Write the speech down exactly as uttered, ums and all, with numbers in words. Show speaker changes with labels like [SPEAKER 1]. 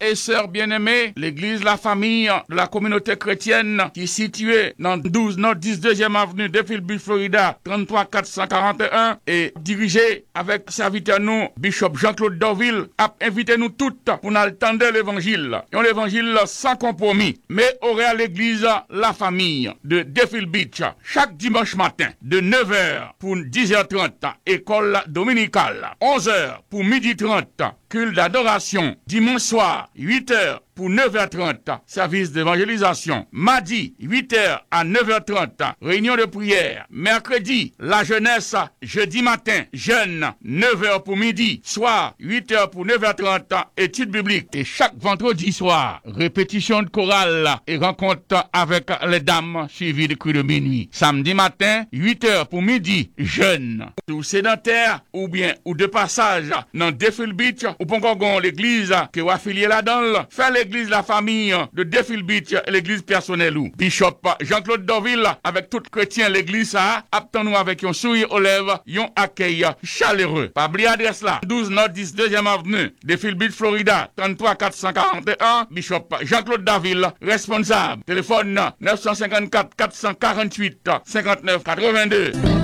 [SPEAKER 1] et sœurs bien-aimés, l'église La Famille de la communauté chrétienne qui est située dans douze nord dix-deuxième avenue Deauville Beach, Florida, trente-trois quatre cent quarante et un et dirigée avec serviteur nous, Bishop Jean-Claude Dorville, a invité nous toutes pour nous attendre l'évangile. Et l'évangile sans compromis. Mais aurait à l'église La Famille de Deauville Beach chaque dimanche matin de neuf heures pour dix heures trente, école dominicale, onze heures pour midi trente, culte d'adoration, dimanche soir, huit heures pour neuf heures trente, service d'évangélisation. Mardi, huit heures à neuf heures trente, réunion de prière. Mercredi, la jeunesse, jeudi matin, jeûne, neuf heures pour midi. Soir, huit heures pour neuf heures trente, études bibliques. Et chaque vendredi soir, répétition de chorale et rencontre avec les dames suivies de cris de minuit. Samedi matin, huit heures pour midi, jeûne. Ou sédentaire, ou bien, ou de passage, dans Deauville Beach, ou pour qu'on l'église qui est affiliée là-dedans, fait l'église La Famille de Deauville Beach et l'église personnelle ou Bishop Jean-Claude Dorville avec tout chrétien l'église ça attend-nous avec un sourire aux lèvres, un accueil chaleureux. Pas oublier adresse là, douze nord dix-deuxième avenue Deauville Beach, Florida, trente-trois quatre cent quarante et un, Bishop Jean-Claude Dorville, responsable. Téléphone neuf cent cinquante-quatre quatre cent quarante-huit cinquante-neuf quatre-vingt-deux.